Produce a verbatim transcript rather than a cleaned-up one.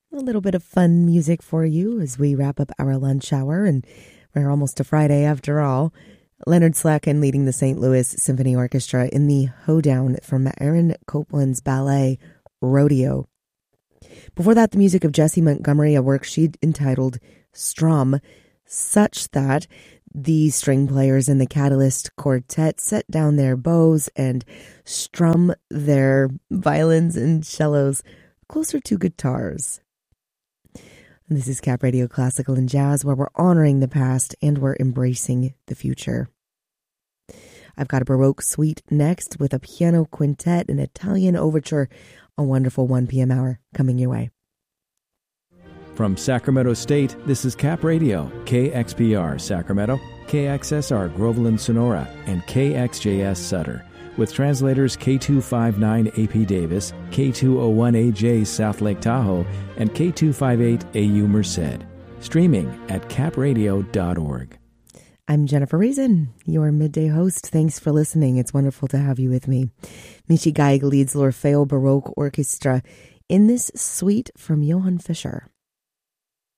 A little bit of fun music for you as we wrap up our lunch hour, and we're almost to Friday after all. Leonard Slacken leading the Saint Louis Symphony Orchestra in the Hoedown from Aaron Copland's ballet Rodeo. Before that, the music of Jessie Montgomery, a work she'd entitled Strum, such that the string players in the Catalyst Quartet set down their bows and strum their violins and cellos closer to guitars. And this is Cap Radio Classical and Jazz, where we're honoring the past and we're embracing the future. I've got a Baroque suite next with a piano quintet, an Italian overture, a wonderful one p.m. hour coming your way. From Sacramento State, this is Cap Radio, K X P R Sacramento, K X S R Groveland Sonora, and K X J S Sutter, with translators K two fifty-nine A P Davis, K two oh one A J South Lake Tahoe, and K two fifty-eight A U Merced. Streaming at cap radio dot org. I'm Jennifer Reason, your midday host. Thanks for listening. It's wonderful to have you with me. Michi Geig leads L'Orfeo Baroque Orchestra in this suite from Johann Fischer.